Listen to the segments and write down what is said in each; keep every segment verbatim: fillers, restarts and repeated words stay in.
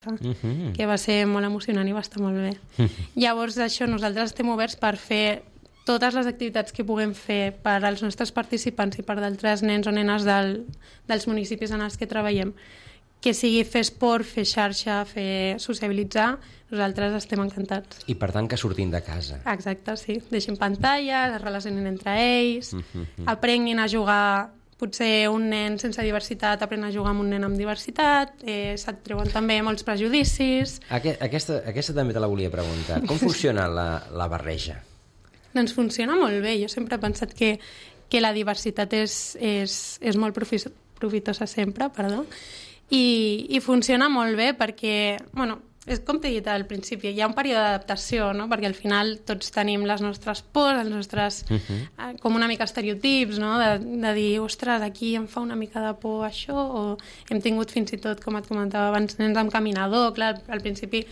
uh-huh. que va ser molt emocionant i va estar molt bé. Uh-huh. Llavors, això, nosaltres estem oberts per fer totes les activitats que puguem fer per als nostres participants i per d'altres nens o nenes del, dels municipis en els que treballem, que sigui fer esport, fer xarxa, fer sociabilitzar, nosaltres estem encantats. I per tant que surtin de casa. Exacte, sí. Deixin pantalles, es relacionin entre ells, uh-huh. aprenguin a jugar. Potser un nen sense diversitat aprèn a jugar amb un nen amb diversitat, eh, se't treuen també molts prejudicis... Aquesta, aquesta també te la volia preguntar. Com funciona la, la barreja? Doncs funciona molt bé. Jo sempre he pensat que, que la diversitat és, és, és molt profitosa sempre, perdó, i, i funciona molt bé perquè, bueno, és com t'he dit al principi, hi ha un període d'adaptació, no? Perquè al final tots tenim les nostres pors, els nostres, uh-huh. com una mica estereotips, no? De, de dir, ostres, aquí em fa una mica de por això, o hem tingut fins i tot, com et comentava abans, nens amb caminador, clar, al principi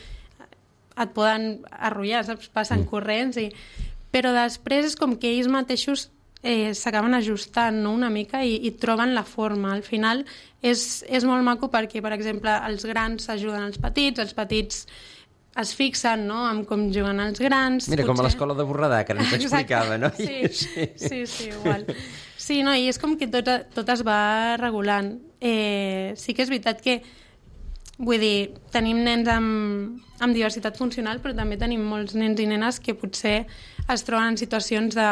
et poden arrullar, saps? Passen uh-huh. corrents, i... però després és com que ells mateixos eh, s'acaben ajustant, no? Una mica i, i troben la forma. Al final és, és molt maco perquè, per exemple, els grans ajuden els petits, els petits es fixen, no?, en com juguen els grans. Mira, potser... com a l'escola de Borredà, que ens explicava, no? Sí, sí, sí, sí, igual. Sí, no, i és com que tot, tot es va regulant. Eh, sí que és veritat que, vull dir, tenim nens amb, amb diversitat funcional, però també tenim molts nens i nenes que potser es troben en situacions de,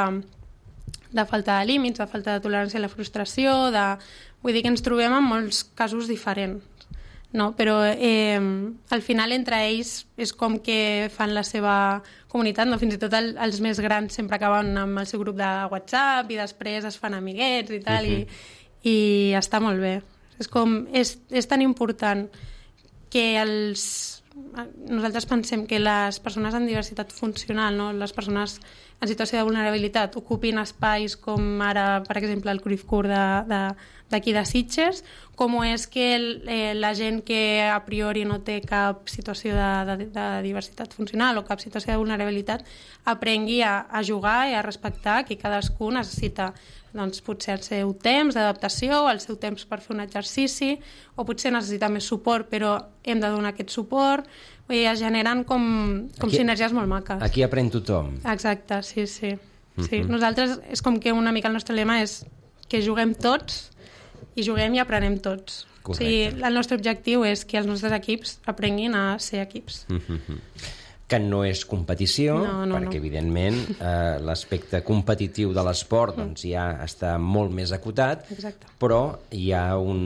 de falta de límits, de falta de tolerància a la frustració, de... vull dir que ens trobem en molts casos diferents, no? Però eh, al final entre ells és com que fan la seva comunitat, no? Fins i tot el, els més grans sempre acaben amb el seu grup de WhatsApp i després es fan amiguets i tal, uh-huh. i, i està molt bé. És com, és, és tan important que els... Nosaltres pensem que les persones amb diversitat funcional, no? Les persones en situació de vulnerabilitat ocupin espais com ara, per exemple, el Cruyff Court d'aquí de, de, de Sitges, com és que el, eh, la gent que a priori no té cap situació de, de, de diversitat funcional o cap situació de vulnerabilitat aprengui a, a jugar i a respectar que cadascú necessita, doncs, potser el seu temps d'adaptació, el seu temps per fer un exercici, o potser necessita més suport, però hem de donar aquest suport. Vull dir, es generen com, com aquí, sinergies molt maques. Aquí aprèn tothom. Exacte, sí, sí. sí. Uh-huh. Nosaltres, és com que una mica el nostre lema és que juguem tots i juguem i aprenem tots. Correcte. O sigui, el nostre objectiu és que els nostres equips aprenguin a ser equips. Uh-huh. Que no és competició, no, no, perquè no. evidentment eh, l'aspecte competitiu de l'esport doncs, ja està molt més acotat. Exacte. Però hi ha un...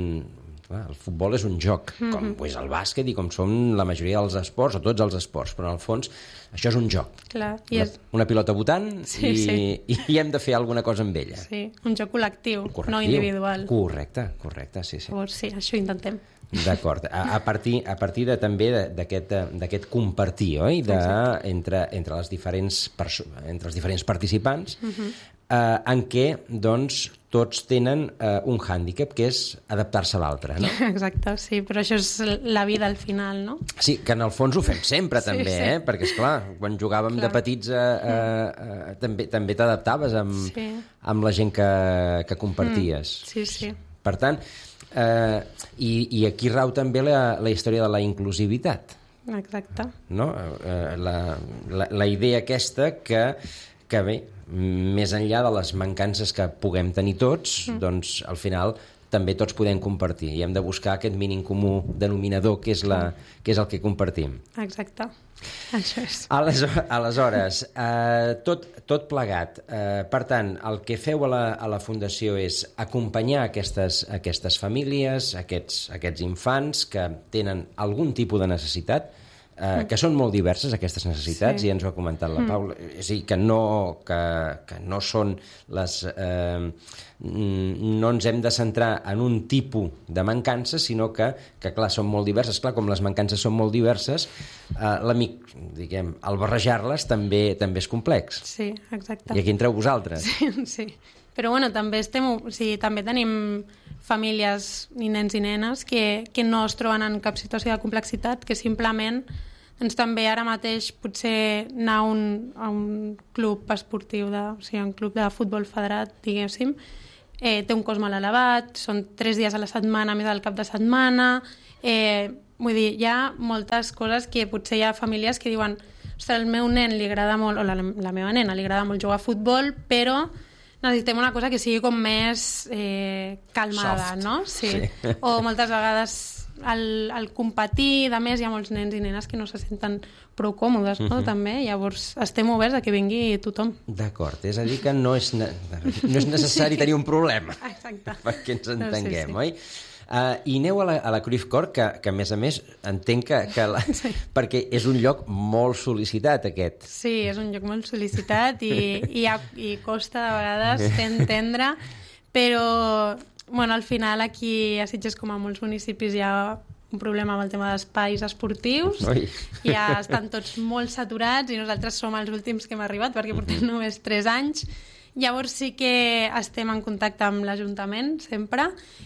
El futbol és un joc, mm-hmm. com pues, el bàsquet i com són la majoria dels esports, o tots els esports, però en el fons això és un joc. Clar, i és... Una, una pilota botant sí, i, sí. i hem de fer alguna cosa amb ella. Sí, un joc col·lectiu, correctiu. No individual. Correcte, correcte, sí, sí. Llavors, sí, això intentem. D'acord. A, a, partir, a partir de, també d'aquest compartir, oi? De, entre, entre, les diferents perso- entre els diferents participants, uh-huh. eh, en què, doncs, tots tenen eh, un hàndicap, que és adaptar-se a l'altre, no? Exacte, sí, però això és la vida al final, no? Sí, que en el fons ho fem sempre, sí, també, sí. eh? Perquè, esclar, quan jugàvem clar. de petits eh, eh, eh, també, també t'adaptaves amb, sí. amb la gent que, que comparties. Mm, sí, sí. Per tant, eh, i, i aquí rau també la, la història de la inclusivitat. Exacte. No? Eh, la, la, la idea aquesta que, que bé, més enllà de les mancances que puguem tenir tots, mm. doncs al final també tots podem compartir i hem de buscar aquest mínim comú denominador que és, la, que és el que compartim. Exacte, això és. Aleshores, aleshores eh, tot, tot plegat. Eh, per tant, el que feu a la, a la Fundació és acompanyar aquestes, aquestes famílies, aquests, aquests infants que tenen algun tipus de necessitat, Uh, que són molt diverses aquestes necessitats, sí. i ens ho ha comentat la Paula, mm. és a dir, que no, que, que no són les... Eh, no ens hem de centrar en un tipus de mancances, sinó que, que clar, són molt diverses. Clar, com les mancances són molt diverses, eh, l'amic, diguem, al barrejar-les també també és complex. Sí, exacte. I aquí entreu vosaltres. Sí, sí. Però bueno, també, estem, o sigui, també tenim famílies i nens i nenes que, que no es troben en cap situació de complexitat, que simplement doncs, també ara mateix potser anar a un, a un club esportiu, de, o sigui, un club de futbol federat, diguéssim, eh, té un cost molt elevat, són tres dies a la setmana més al cap de setmana, eh, vull dir, hi ha moltes coses que potser hi ha famílies que diuen ostres, al meu nen li agrada molt, o la, la meva nena li agrada molt jugar a futbol, però necessitem una cosa que sigui com més eh, calmada, soft, no? Sí. sí. O moltes vegades al, al competir, de més, hi ha molts nens i nenes que no se senten prou còmodes, no? Uh-huh. També, llavors estem oberts a que vingui tothom. D'acord, és a dir que no és, ne no és necessari tenir un problema. Exacte. Perquè ens entenguem, no, sí, sí. oi? Uh, I aneu a la, a la Cruyff Court, que, que a més a més entenc que... que la, sí. Perquè és un lloc molt sol·licitat, aquest. Sí, és un lloc molt sol·licitat i, i, ha, i costa de vegades fer entendre, però bueno, al final aquí a Sitges, com a molts municipis, hi ha un problema amb el tema d'espais esportius. Oi. Ja estan tots molt saturats i nosaltres som els últims que hem arribat perquè portem només tres anys. Llavors sí que estem en contacte amb l'Ajuntament sempre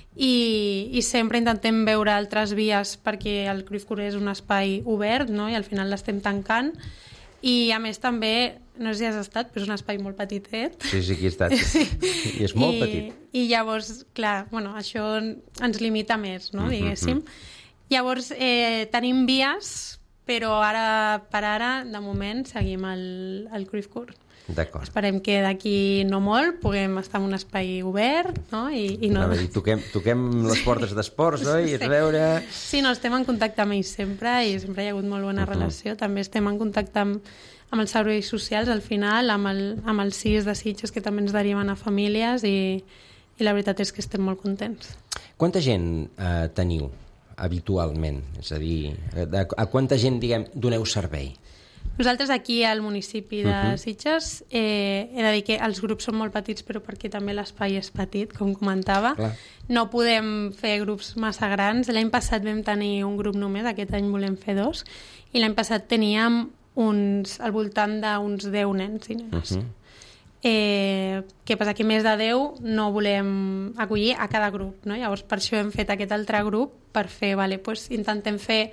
i, i sempre intentem veure altres vies perquè el Cruyff Court és un espai obert, no? I al final l'estem tancant i a més també, no sé si has estat, però és un espai molt petitet. Sí, sí, aquí he estat. Sí. I és molt I, petit. I llavors, clar, bueno, això ens limita més, no? Diguéssim. Mm-hmm. Llavors eh, tenim vies, però ara per ara, de moment, seguim el, el Cruyff Court. D'acord. Esperem que d'aquí no molt puguem estar en un espai obert, no? I, i no... Dir, toquem, toquem les portes d'esports, oi? Sí. És veure... Sí, no, estem en contacte amb ells sempre i sempre hi ha hagut molt bona uh-huh. relació. També estem en contacte amb, amb els serveis socials al final, amb el, amb el C I S de Sitges, que també ens deriven a famílies i, i la veritat és que estem molt contents. Quanta gent eh, teniu habitualment? És a dir, a, a quanta gent, diguem, doneu servei? Nosaltres aquí al municipi de uh-huh. Sitges eh, he de dir que els grups són molt petits però perquè també l'espai és petit, com comentava. Clar. No podem fer grups massa grans. L'any passat vam tenir un grup només, aquest any volem fer dos, i l'any passat teníem uns, al voltant d'uns deu nens i nenes. Uh-huh. Eh, què passa? Que més de deu no volem acollir a cada grup, no? Llavors per això hem fet aquest altre grup per fer, vale, pues, intentem fer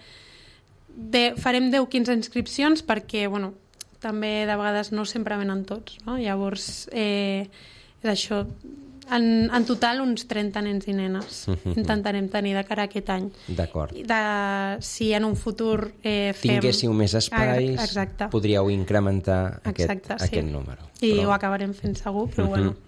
De, farem deu a quinze inscripcions perquè, bueno, també de vegades no sempre venen tots, no? Llavors, eh, és això, en, en total uns trenta nens i nenes intentarem tenir de cara a aquest any. D'acord. De, si en un futur eh, fem... Tinguéssiu més espais, exacte. Podríeu incrementar aquest, exacte, sí. aquest número. I però... ho acabarem fent segur, però uh-huh. bueno...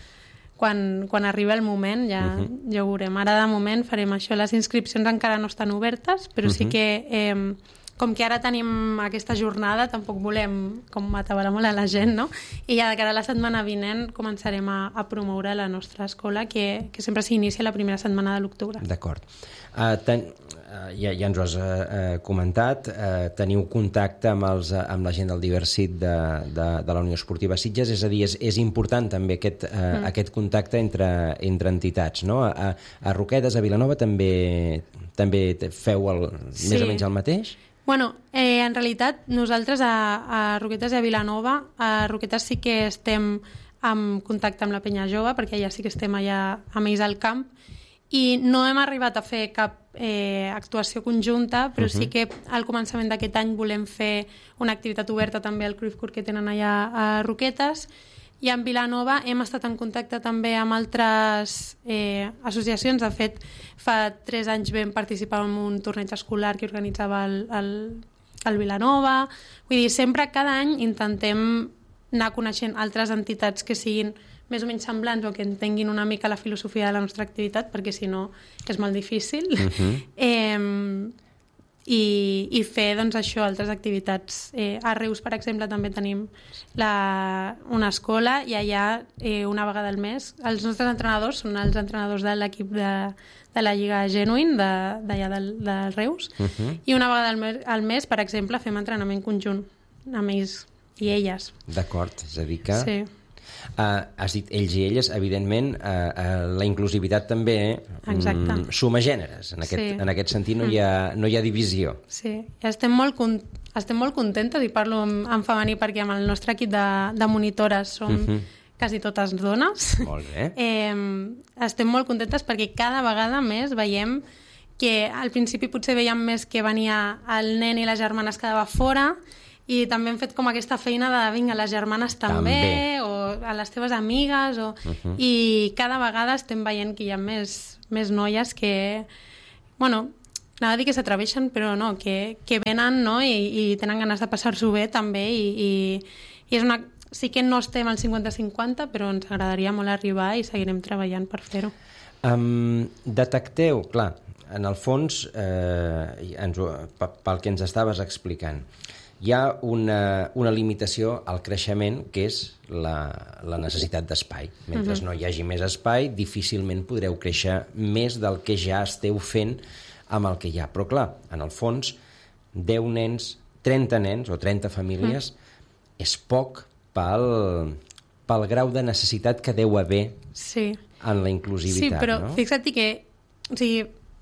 Quan, quan arriba el moment ja, uh-huh. ja ho veurem. Ara de moment farem això. Les inscripcions encara no estan obertes, però uh-huh. sí que eh, com que ara tenim aquesta jornada tampoc volem com atabalar molt a la gent, no? I ja de cara a la setmana vinent començarem a, a promoure la nostra escola que, que sempre s'inicia la primera setmana de l'octubre. D'acord. Uh, ten... Uh, ja, ja ens ho has uh, comentat, uh, teniu contacte amb, els, uh, amb la gent del Diversit de, de, de la Unió Esportiva Sitges, és a dir, és, és important també aquest, uh, mm. aquest contacte entre, entre entitats, no? A, a Roquetes, a Vilanova també, també feu el, sí. més o menys el mateix? Bueno, eh, en realitat nosaltres a, a Roquetes i a Vilanova, a Roquetes sí que estem en contacte amb la Penya Jove, perquè allà sí que estem allà amb ells al camp, i no hem arribat a fer cap eh, actuació conjunta, però uh-huh. sí que al començament d'aquest any volem fer una activitat oberta també al Cruyff Court que tenen allà a Roquetes, i en Vilanova hem estat en contacte també amb altres eh, associacions. De fet, fa tres anys vam participar en un torneig escolar que organitzava el, el, el Vilanova. Vull dir, sempre cada any intentem anar coneixent altres entitats que siguin més o menys semblants o que entenguin una mica la filosofia de la nostra activitat, perquè si no és molt difícil. Uh-huh. eh, i, i fer doncs, això, altres activitats. Eh, a Reus, per exemple, també tenim la, una escola i allà eh, una vegada al mes els nostres entrenadors són els entrenadors de l'equip de, de la Lliga Genuine d'allà de, de, de Reus uh-huh. i una vegada al mes, al mes, per exemple, fem entrenament conjunt amb ells i elles. D'acord, és a dir que... Sí. Uh, has dit ells i elles, evidentment uh, uh, la inclusivitat també um, suma gèneres, en aquest, sí. en aquest sentit no hi, ha, no hi ha divisió. Sí, estem molt, con estem molt contentes i parlo en, en femení perquè amb el nostre equip de, de monitores som uh-huh. quasi totes dones. Molt bé. eh, estem molt contentes perquè cada vegada més veiem que al principi potser veiem més que venia el nen i la germana es quedava fora, i també hem fet com aquesta feina de vinga, les germanes també, també. o a les teves amigues o... uh-huh. i cada vegada estem veient que hi ha més, més noies que, bueno, anava a dir que s'atreveixen, però no, que, que venen, no? I, i tenen ganes de passar-s'ho bé també, i, i, i és una... sí que no estem al cinquanta cinquanta, però ens agradaria molt arribar i seguirem treballant per fer-ho. Um, detecteu, clar, en el fons, eh, ens, pel que ens estaves explicant, hi ha una, una limitació al creixement, que és la, la necessitat d'espai. Mentre uh-huh. no hi hagi més espai, difícilment podreu créixer més del que ja esteu fent amb el que hi ha. Però clar, en el fons, deu nens, trenta nens o trenta famílies uh-huh. és poc pel, pel grau de necessitat que deu haver sí. en la inclusivitat. Sí, però no? fixa't que o sigui,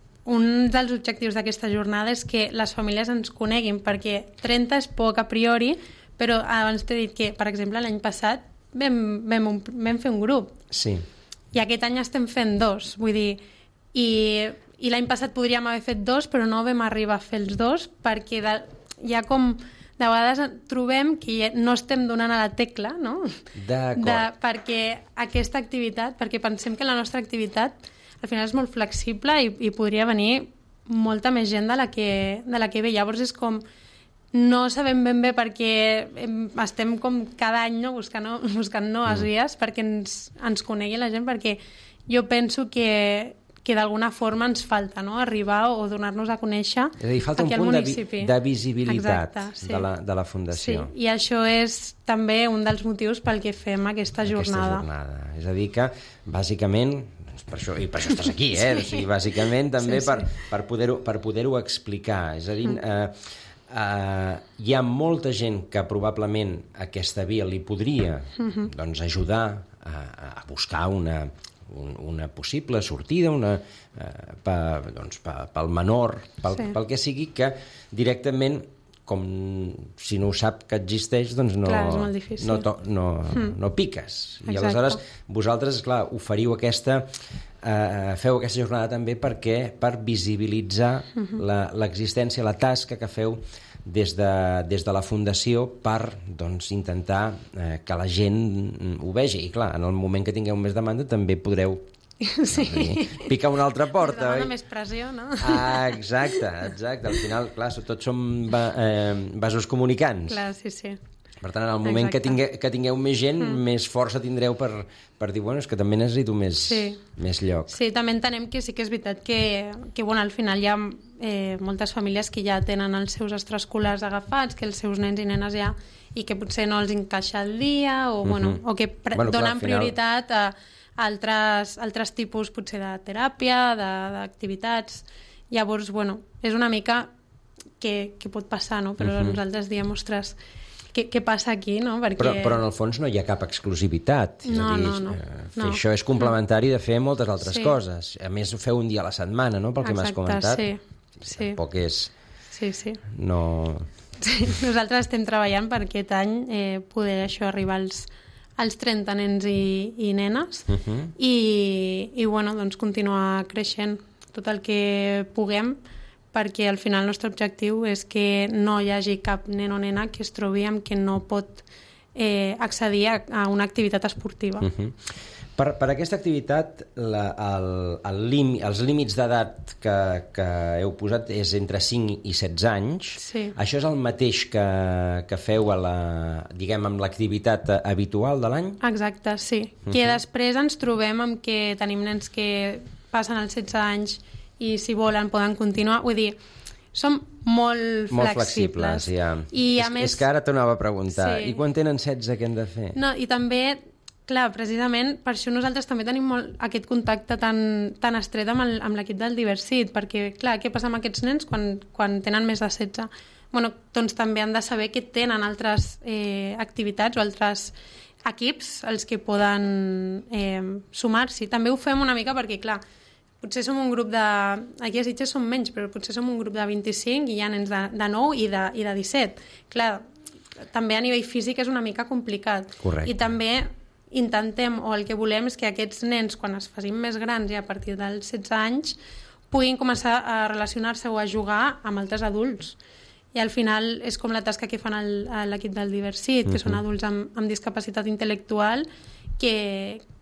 un dels objectius d'aquesta jornada és que les famílies ens coneguin, perquè trenta és poc a priori, però abans t'he dit que, per exemple, l'any passat vam, vam, vam fer un grup. Sí. I aquest any estem fent dos, vull dir, i, i l'any passat podríem haver fet dos, però no vam arribar a fer els dos, perquè de, hi ha com... De vegades trobem que no estem donant a la tecla, no? D'acord. De, perquè aquesta activitat, perquè pensem que la nostra activitat al final és molt flexible i, i podria venir molta més gent de la que, de la que ve. Llavors és com... No sabem ben bé perquè estem com cada any no, buscant, buscant noves mm. vies perquè ens, ens conegui la gent, perquè jo penso que... que d'alguna forma ens falta, no? Arribar o donar-nos a conèixer és a dir, falta aquí un al punt municipi. De, vi, de visibilitat. Exacte, sí. de, la, de la Fundació. Sí, i això és també un dels motius pel que fem aquesta jornada. Aquesta jornada. És a dir que, bàsicament, doncs per això, i per això estàs aquí, eh? Sí. O sigui, bàsicament també sí, sí. per, per poder-ho per poder-ho explicar. És a dir, mm. eh, eh, hi ha molta gent que probablement aquesta via li podria mm-hmm. doncs, ajudar a, a buscar una... una possible sortida una, eh, pa, doncs, pa, pel menor, pel, sí. pel que sigui, que directament, com si no ho sap que existeix, doncs no, clar, és molt difícil. no, to, no, mm. no piques. I Exacte. Aleshores vosaltres, clar, oferiu aquesta, eh, feu aquesta jornada també perquè per visibilitzar mm-hmm. l'existència, la, la tasca que feu des de, des de la Fundació per doncs, intentar eh, que la gent ho vegi. I clar, en el moment que tingueu més demanda també podreu sí. dir, picar una altra porta. Demana més pressió, no? Ah, exacte, exacte. Al final, clar, tots som va, eh, vasos comunicants. Clar, sí, sí. Per tant, en el moment que tingueu, que tingueu més gent, mm. més força tindreu per, per dir, bueno, és que també necessito més, sí. més lloc. Sí, també entenem que sí que és veritat que, que bueno, al final hi ha eh, moltes famílies que ja tenen els seus extraescolars agafats, que els seus nens i nenes ja, i que potser no els encaixa el dia, o, mm-hmm. bueno, o que pre- bueno, donen clar, final... prioritat a, a altres, altres tipus, potser, de teràpia, d'activitats. Llavors, bueno, és una mica que, que pot passar, no? Però mm-hmm. nosaltres diem, ostres... Què, què passa aquí, no? Perquè... Però, però en el fons no hi ha cap exclusivitat. És no, a dir, no, no. Eh, no. Això és complementari de fer moltes altres sí. coses. A més, ho feu un dia a la setmana, no?, pel que m'has comentat. Sí, sí. Tampoc és... Sí, sí. No... Sí, nosaltres estem treballant per aquest any eh, poder això arribar als, als trenta nens i, i nenes uh-huh. i, i bueno, doncs continuar creixent tot el que puguem, perquè al final el nostre objectiu és que no hi hagi cap nen o nena que es trobi amb que no pot eh, accedir a, a una activitat esportiva. Uh-huh. Per, per aquesta activitat, la, el, el lim, els límits d'edat que, que heu posat és entre cinc i setze anys. Sí. Això és el mateix que, que feu a la, diguem, amb l'activitat habitual de l'any? Exacte, sí. Uh-huh. Que després ens trobem amb que tenim nens que passen els setze anys i si volen poden continuar, vull dir, som molt, molt flexibles. flexibles ja. I a és, més... és que ara t'anava a preguntar, sí. i quan tenen setze què hem de fer? No, i també, clar, precisament per això nosaltres també tenim molt aquest contacte tan, tan estret amb, el, amb l'equip del Diversit, perquè, clar, què passa amb aquests nens quan, quan tenen més de setze? Bueno, doncs també han de saber que tenen altres eh, activitats o altres equips als que poden eh, sumar-s'hi. També ho fem una mica perquè, clar, potser som un grup de... Aquí a Sitges som menys, però potser som un grup de vint-i-cinc i hi ha nens de, de nou i de, i de disset. Clar, també a nivell físic és una mica complicat. Correcte. I també intentem, o el que volem és que aquests nens, quan es facin més grans i a partir dels setze anys, puguin començar a relacionar-se o a jugar amb altres adults. I al final és com la tasca que fan el, l'equip del Diversit, que uh-huh. són adults amb, amb discapacitat intel·lectual, que,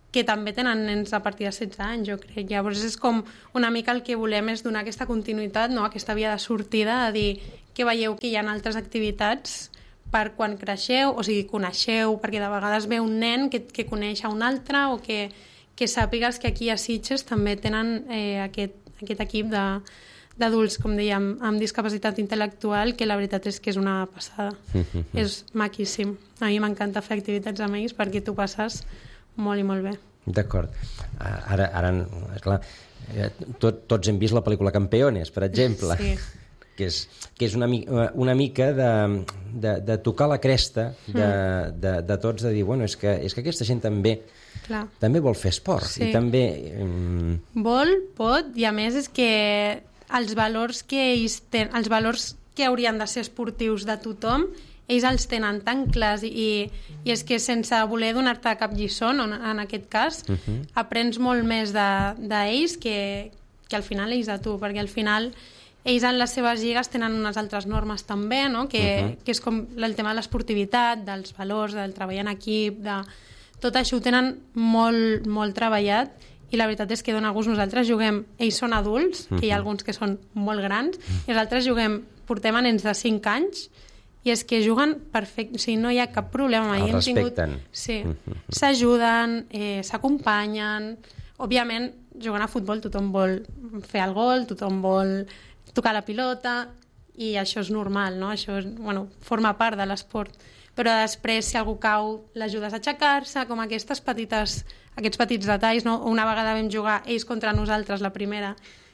que també tenen nens a partir de setze anys, jo crec. Llavors és com una mica el que volem és donar aquesta continuïtat, no? Aquesta via de sortida, de dir que veieu que hi ha altres activitats per quan creixeu, o sigui, coneixeu, perquè de vegades ve un nen que, que coneix a un altre, o que, que sàpigues que aquí a Sitges també tenen eh, aquest, aquest equip de, d'adults, com dèiem, amb discapacitat intel·lectual, que la veritat és que és una passada. És maquíssim. A mi m'encanta fer activitats amb ells perquè tu passes molt i molt bé. D'acord. Ara, ara clar, tot, tots hem vist la pel·lícula Campeones, per exemple. Sí. Que és, que és una, una mica de, de, de tocar la cresta de, de, de tots, de dir, bueno, és que, és que aquesta gent també, clar, també vol fer esport. Sí. I també... Um... Vol, pot, i a més és que els valors que ells ten, els valors que haurien de ser esportius de tothom, ells els tenen tan clars i, i és que sense voler donar-te cap lliçó, no, en aquest cas, uh-huh. aprens molt més d'ells de, que, que al final ells de tu, perquè al final ells en les seves lligues tenen unes altres normes també, no? que, uh-huh. que és com el tema de l'esportivitat, dels valors, del treball en equip, de... tot això ho tenen molt, molt treballat i la veritat és que dona gust. Nosaltres juguem, ells són adults, uh-huh. que hi ha alguns que són molt grans, uh-huh. i nosaltres juguem, portem a nens de cinc anys i és que juguen perfecte, o sigui, no hi ha cap problema. El respecten. Tingut... Sí, uh-huh. s'ajuden, eh, s'acompanyen. Òbviament, jugant a futbol tothom vol fer el gol, tothom vol tocar la pilota i això és normal, no? Això és, bueno, forma part de l'esport. Però després, si algú cau, l'ajudes a aixecar-se, com aquestes petites, aquests petits detalls, no? Una vegada vam jugar ells contra nosaltres, la primera,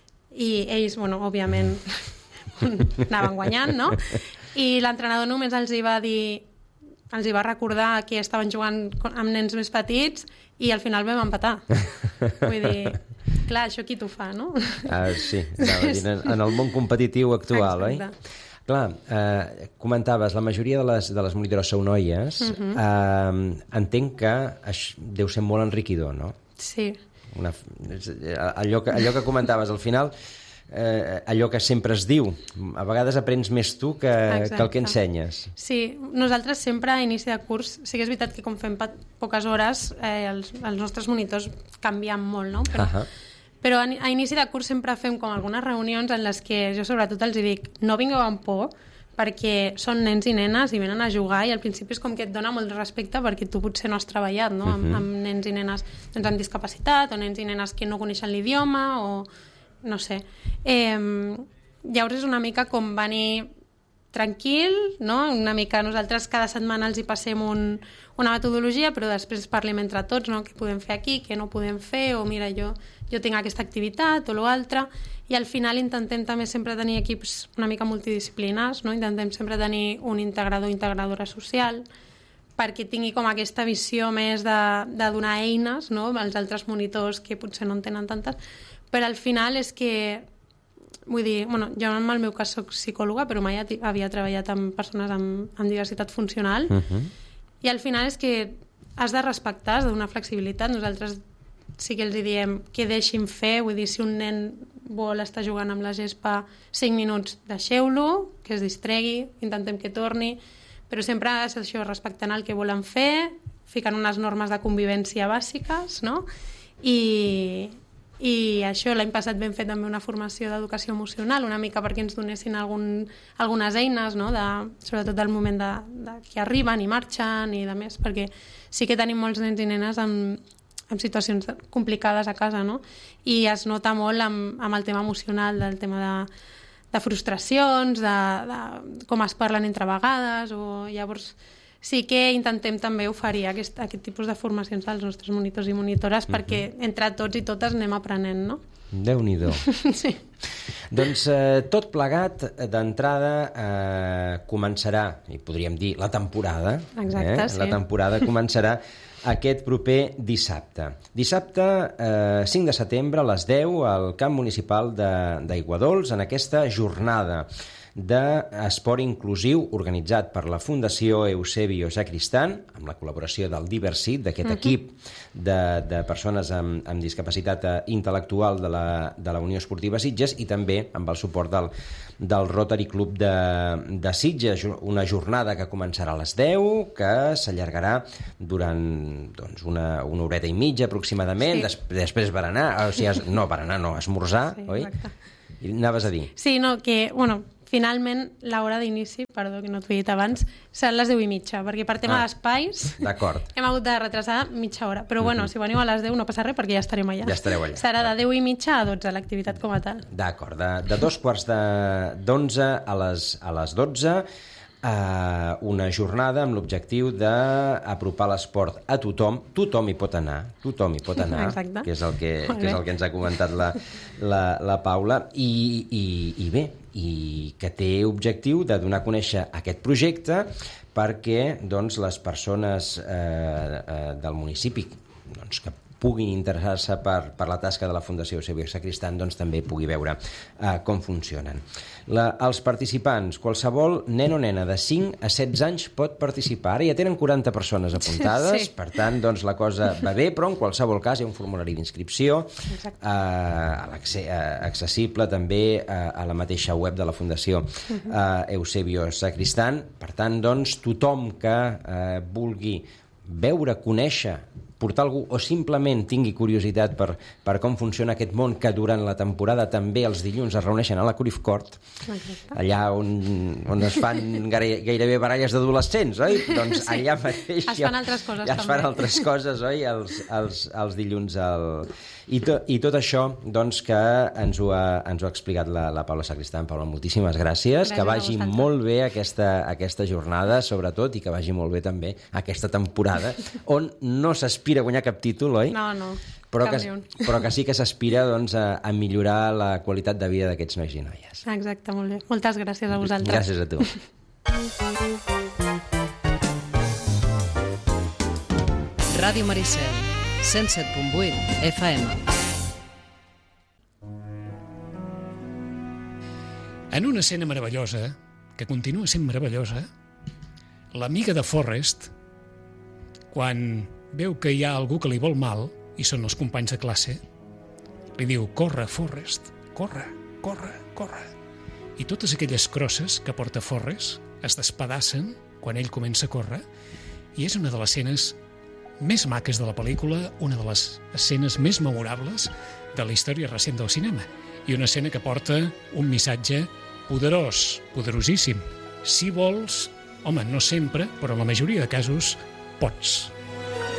i ells, bueno, òbviament, anaven guanyant, no? I l'entrenador només els hi va dir, els hi va recordar que estaven jugant amb nens més petits i al final vam empatar. Vull dir, clar, això qui t'ho fa, no? Ah, sí, en, en el món competitiu actual, exacte. Oi? Clar, eh, comentaves, la majoria de les, de les monitores sou noies, uh-huh. eh, entenc que això deu ser molt enriquidor, no? Sí. Una, allò, que, allò que comentaves, al final, eh, allò que sempre es diu, a vegades aprens més tu que, que el que ensenyes. Sí, nosaltres sempre a inici de curs, sí que és veritat que com fem poques hores, eh, els, els nostres monitors canvien molt, no? Però... Uh-huh. Però a inici de curs sempre fem com algunes reunions en les que jo sobretot els dic no vingueu amb por perquè són nens i nenes i venen a jugar i al principi és com que et dona molt respecte perquè tu potser no has treballat, no? amb, amb nens i nenes doncs, amb discapacitat o nens i nenes que no coneixen l'idioma o no sé. Eh, llavors és una mica com venir tranquil, no? Una mica nosaltres cada setmana els hi passem un, una metodologia però després parlem entre tots, no? Què podem fer aquí, què no podem fer o mira jo jo tinc aquesta activitat o l'altra, i al final intentem també sempre tenir equips una mica multidisciplinars, no? Intentem sempre tenir un integrador o integradora social perquè tingui com aquesta visió més de, de donar eines, no? Als altres monitors que potser no en tenen tantes, però al final és que vull dir, bueno, jo en el meu cas soc psicòloga però mai havia treballat amb persones amb, amb diversitat funcional uh-huh. i al final és que has de respectar, has de donar flexibilitat. Nosaltres sí que els diem que deixin fer, vull dir, si un nen vol estar jugant amb la gespa cinc minuts, deixeu-lo, que es distregui, intentem que torni, però sempre és això, respectant el que volen fer, ficant unes normes de convivència bàsiques, no? I, i això, l'any passat vam fer també una formació d'educació emocional, una mica perquè ens donessin algun, algunes eines, no? De, sobretot del moment de, de que arriben i marxen i de més, perquè sí que tenim molts nens i nenes amb en situacions complicades a casa, no? I es nota molt amb, amb el tema emocional, del tema de, de frustracions, de, de com es parlen entre vegades, o llavors sí que intentem també oferir aquest, aquest tipus de formacions als nostres monitors i monitores mm-hmm. perquè entre tots i totes anem aprenent, no? Déu-n'hi-do. Sí. Doncs eh, tot plegat, d'entrada, eh, començarà, i podríem dir la temporada. Exacte, eh? sí. La temporada començarà aquest proper dissabte. Dissabte, eh, cinc de setembre, a les deu, al camp municipal d'Aiguadols, en aquesta jornada d'esport inclusiu organitzat per la Fundació Eusebio Sacristán, amb la col·laboració del Diversit, d'aquest uh-huh. equip de, de persones amb, amb discapacitat intel·lectual de la, de la Unió Esportiva Sitges, i també amb el suport del, del Rotary Club de, de Sitges, una jornada que començarà a les deu, que s'allargarà durant doncs, una, una horeta i mitja aproximadament, sí. Des, després berenar, o sigui, no, berenar no, esmorzar, sí, oi? Exacte. I anaves a dir? Sí, no, que, bueno, finalment l'hora d'inici, perdó que no t'ho he dit abans, seran les deu i mitja, perquè per tema ah, d'espais hem hagut de retrasar mitja hora. Però bueno, uh-huh. si veniu a les deu no passa res perquè ja estarem allà. Ja estareu allà. Serà de deu i mitja a dotze l'activitat com a tal. D'acord, de, de dos quarts d'onze a les, a les dotze, Uh, una jornada amb l'objectiu d'apropar l'esport a tothom. Tothom hi pot anar, tothom hi pot anar, Exacte. que és el que, que és el que ens ha comentat la, la, la Paula, i, i, i bé, i que té objectiu de donar a conèixer aquest projecte perquè doncs, les persones eh, eh, del municipi doncs, que puguin interessar-se per, per la tasca de la Fundació Eusebio Sacristán, doncs també pugui veure uh, com funcionen. La, els participants, qualsevol nen o nena de cinc a setze anys pot participar. Ara ja tenen quaranta persones apuntades, sí. Per tant, doncs, la cosa va bé, però en qualsevol cas hi ha un formulari d'inscripció uh, accessible també uh, a la mateixa web de la Fundació uh, Eusebio Sacristán. Per tant, doncs, tothom que uh, vulgui veure, conèixer, portar algú o simplement tingui curiositat per, per com funciona aquest món, que durant la temporada també els dilluns es reuneixen a la Cruyff Court, allà on, on es fan gairebé baralles d'adolescents, oi? Doncs sí. Allà mateix es fan altres coses, ja es fan altres coses, oi? Els, els, els dilluns al... I, to, i tot això doncs, que ens ho ha, ens ho ha explicat la, la Paula Sacristán. Paula, moltíssimes gràcies, gràcies que vagi molt bé aquesta, aquesta jornada, sobretot, i que vagi molt bé també aquesta temporada, on no s'aspira a guanyar cap títol, oi? No, no, però que, però que sí que s'aspira doncs, a, a millorar la qualitat de vida d'aquests nois i noies. Exacte, molt bé. Moltes gràcies a vosaltres. Gràcies a tu. Ràdio Maricel, cent set punt vuit F M. En una escena meravellosa, que continua sent meravellosa, l'amiga de Forrest, quan veu que hi ha algú que li vol mal, i són els companys de classe, li diu: corre, Forrest, corre, corre, corre. I totes aquelles crosses que porta Forrest es despedacen quan ell comença a córrer, i és una de les escenes més maques de la pel·lícula, una de les escenes més memorables de la història recent del cinema, i una escena que porta un missatge poderós, poderosíssim. Si vols, home, no sempre, però en la majoria de casos, pots.